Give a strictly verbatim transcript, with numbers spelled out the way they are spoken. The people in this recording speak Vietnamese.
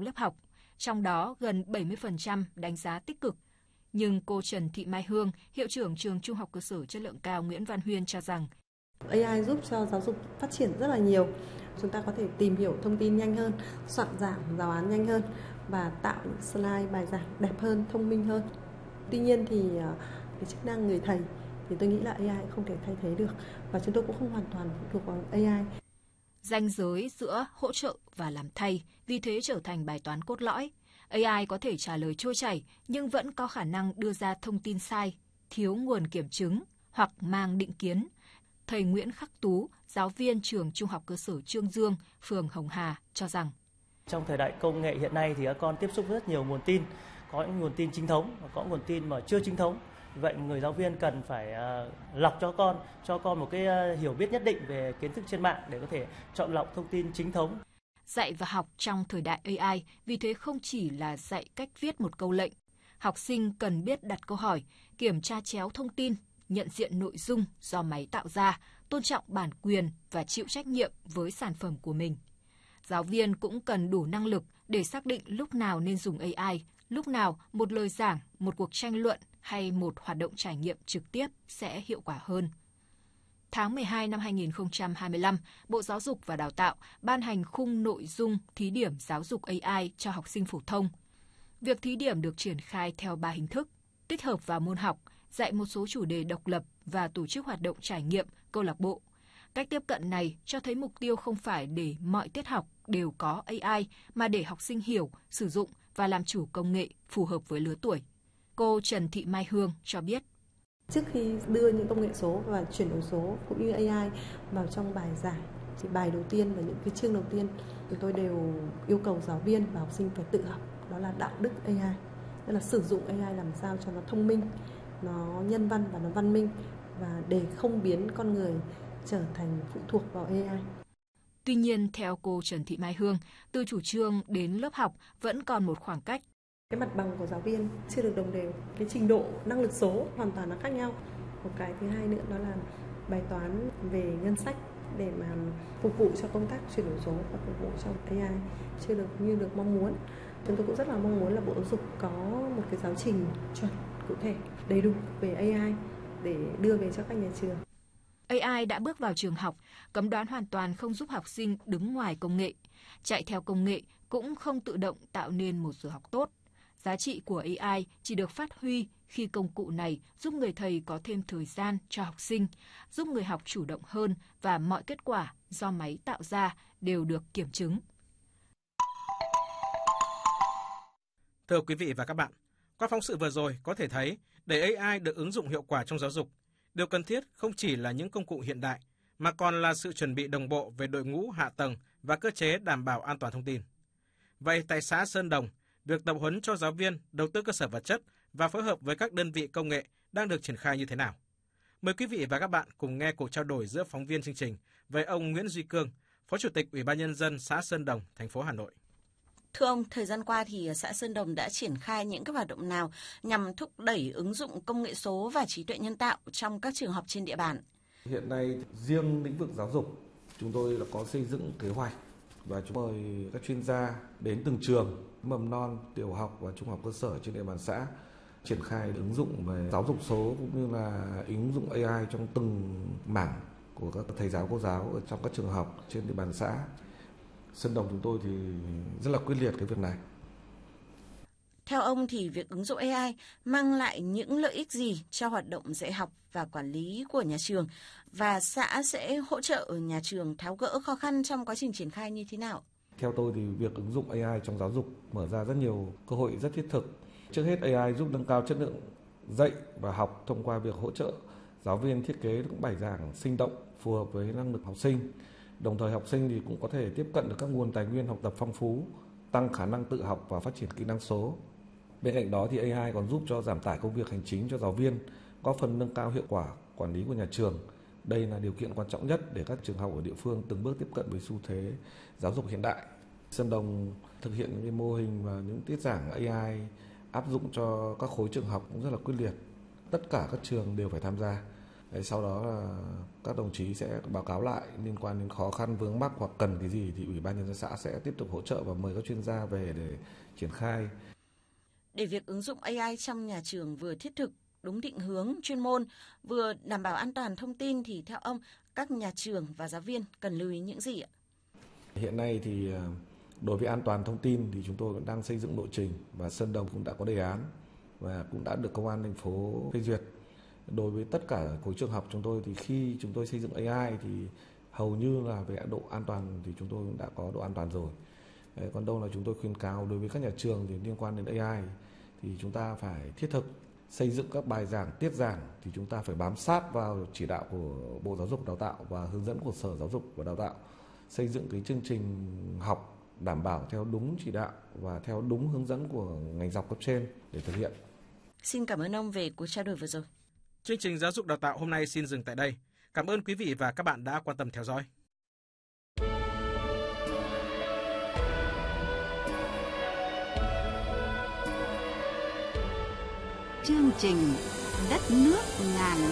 trong lớp học, trong đó gần bảy mươi phần trăm đánh giá tích cực. Nhưng cô Trần Thị Mai Hương, hiệu trưởng trường Trung học cơ sở chất lượng cao Nguyễn Văn Huyên cho rằng a i giúp cho giáo dục phát triển rất là nhiều. Chúng ta có thể tìm hiểu thông tin nhanh hơn, soạn giảng, giáo án nhanh hơn và tạo những slide bài giảng đẹp hơn, thông minh hơn. Tuy nhiên thì cái chức năng người thầy thì tôi nghĩ là a i không thể thay thế được và chúng tôi cũng không hoàn toàn phụ thuộc vào a i. Ranh giới giữa hỗ trợ và làm thay vì thế trở thành bài toán cốt lõi. a i có thể trả lời trôi chảy nhưng vẫn có khả năng đưa ra thông tin sai, thiếu nguồn kiểm chứng hoặc mang định kiến. Thầy Nguyễn Khắc Tú, giáo viên trường Trung học cơ sở Trương Dương, phường Hồng Hà cho rằng trong thời đại công nghệ hiện nay thì các con tiếp xúc rất nhiều nguồn tin, có những nguồn tin chính thống và có nguồn tin mà chưa chính thống. Vậy người giáo viên cần phải uh, lọc cho con, cho con một cái uh, hiểu biết nhất định về kiến thức trên mạng để có thể chọn lọc thông tin chính thống. Dạy và học trong thời đại a i vì thế không chỉ là dạy cách viết một câu lệnh. Học sinh cần biết đặt câu hỏi, kiểm tra chéo thông tin, nhận diện nội dung do máy tạo ra, tôn trọng bản quyền và chịu trách nhiệm với sản phẩm của mình. Giáo viên cũng cần đủ năng lực để xác định lúc nào nên dùng a i, lúc nào một lời giảng, một cuộc tranh luận hay một hoạt động trải nghiệm trực tiếp sẽ hiệu quả hơn. Tháng mười hai năm hai nghìn không trăm hai mươi lăm, Bộ Giáo dục và Đào tạo ban hành khung nội dung thí điểm giáo dục a i cho học sinh phổ thông. Việc thí điểm được triển khai theo ba hình thức: tích hợp vào môn học, dạy một số chủ đề độc lập và tổ chức hoạt động trải nghiệm, câu lạc bộ. Cách tiếp cận này cho thấy mục tiêu không phải để mọi tiết học đều có a i, mà để học sinh hiểu, sử dụng và làm chủ công nghệ phù hợp với lứa tuổi. Cô Trần Thị Mai Hương cho biết. Trước khi đưa những công nghệ số và chuyển đổi số cũng như a i vào trong bài giảng, thì bài đầu tiên và những cái chương đầu tiên chúng tôi đều yêu cầu giáo viên và học sinh phải tự học, đó là đạo đức a i. Tức là sử dụng a i làm sao cho nó thông minh, nó nhân văn và nó văn minh, và để không biến con người trở thành phụ thuộc vào a i. Tuy nhiên, theo cô Trần Thị Mai Hương, từ chủ trương đến lớp học vẫn còn một khoảng cách. Cái mặt bằng của giáo viên chưa được đồng đều, cái trình độ năng lực số hoàn toàn là khác nhau. Một cái thứ hai nữa đó là bài toán về ngân sách để mà phục vụ cho công tác chuyển đổi số và phục vụ cho a i chưa được như được mong muốn. Chúng tôi cũng rất là mong muốn là Bộ Giáo dục có một cái giáo trình chuẩn, cụ thể, đầy đủ về a i để đưa về cho các nhà trường. a i đã bước vào trường học, cấm đoán hoàn toàn không giúp học sinh đứng ngoài công nghệ. Chạy theo công nghệ cũng không tự động tạo nên một giờ học tốt. Giá trị của a i chỉ được phát huy khi công cụ này giúp người thầy có thêm thời gian cho học sinh, giúp người học chủ động hơn và mọi kết quả do máy tạo ra đều được kiểm chứng. Thưa quý vị và các bạn, qua phóng sự vừa rồi có thể thấy để a i được ứng dụng hiệu quả trong giáo dục, điều cần thiết không chỉ là những công cụ hiện đại, mà còn là sự chuẩn bị đồng bộ về đội ngũ hạ tầng và cơ chế đảm bảo an toàn thông tin. Vậy tại xã Sơn Đồng, việc tập huấn cho giáo viên, đầu tư cơ sở vật chất và phối hợp với các đơn vị công nghệ đang được triển khai như thế nào? Mời quý vị và các bạn cùng nghe cuộc trao đổi giữa phóng viên chương trình với ông Nguyễn Duy Cương, Phó Chủ tịch Ủy ban Nhân dân xã Sơn Đồng, thành phố Hà Nội. Thưa ông, thời gian qua thì xã Sơn Đồng đã triển khai những các hoạt động nào nhằm thúc đẩy ứng dụng công nghệ số và trí tuệ nhân tạo trong các trường học trên địa bàn? Hiện nay, riêng lĩnh vực giáo dục, chúng tôi đã có xây dựng kế hoạch và chúng mời các chuyên gia đến từng trường, mầm non, tiểu học và trung học cơ sở trên địa bàn xã triển khai ứng dụng về giáo dục số cũng như là ứng dụng a i trong từng mảng của các thầy giáo cô giáo ở trong các trường học trên địa bàn xã. Sơn Đồng chúng tôi thì rất là quyết liệt cái việc này. Theo ông thì việc ứng dụng a i mang lại những lợi ích gì cho hoạt động dạy học và quản lý của nhà trường, và xã sẽ hỗ trợ nhà trường tháo gỡ khó khăn trong quá trình triển khai như thế nào? Theo tôi thì việc ứng dụng a i trong giáo dục mở ra rất nhiều cơ hội rất thiết thực. Trước hết, a i giúp nâng cao chất lượng dạy và học thông qua việc hỗ trợ giáo viên thiết kế những bài giảng sinh động phù hợp với năng lực học sinh. Đồng thời học sinh thì cũng có thể tiếp cận được các nguồn tài nguyên học tập phong phú, tăng khả năng tự học và phát triển kỹ năng số. Bên cạnh đó thì a i còn giúp cho giảm tải công việc hành chính cho giáo viên, góp phần nâng cao hiệu quả quản lý của nhà trường. Đây là điều kiện quan trọng nhất để các trường học ở địa phương từng bước tiếp cận với xu thế giáo dục hiện đại. Sơn Đồng thực hiện những cái mô hình và những tiết giảng a i áp dụng cho các khối trường học cũng rất là quyết liệt. Tất cả các trường đều phải tham gia. Đấy, sau đó là các đồng chí sẽ báo cáo lại liên quan đến khó khăn vướng mắc hoặc cần cái gì thì Ủy ban Nhân dân xã sẽ tiếp tục hỗ trợ và mời các chuyên gia về để triển khai. Để việc ứng dụng a i trong nhà trường vừa thiết thực, đúng định hướng chuyên môn, vừa đảm bảo an toàn thông tin thì theo ông, các nhà trường và giáo viên cần lưu ý những gì ạ? Hiện nay thì đối với an toàn thông tin thì chúng tôi cũng đang xây dựng lộ trình và Sơn Đồng cũng đã có đề án và cũng đã được Công an thành phố phê duyệt. Đối với tất cả khối trường học chúng tôi thì khi chúng tôi xây dựng a i thì hầu như là về độ an toàn thì chúng tôi cũng đã có độ an toàn rồi. Đấy, còn đâu là chúng tôi khuyên cáo đối với các nhà trường thì liên quan đến a i thì chúng ta phải thiết thực xây dựng các bài giảng, tiết giảng thì chúng ta phải bám sát vào chỉ đạo của Bộ Giáo dục Đào tạo và hướng dẫn của Sở Giáo dục và Đào tạo, xây dựng cái chương trình học đảm bảo theo đúng chỉ đạo và theo đúng hướng dẫn của ngành dọc cấp trên để thực hiện. Xin cảm ơn ông về cuộc trao đổi vừa rồi. Chương trình Giáo dục Đào tạo hôm nay xin dừng tại đây. Cảm ơn quý vị và các bạn đã quan tâm theo dõi. Chương trình Đất nước ngàn